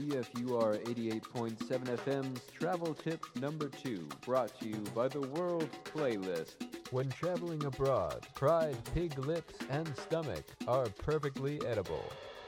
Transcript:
CFUR 88.7 FM's Travel Tip Number 2, brought to you by the World Playlist. When traveling abroad, pride, pig lips, and stomach are perfectly edible.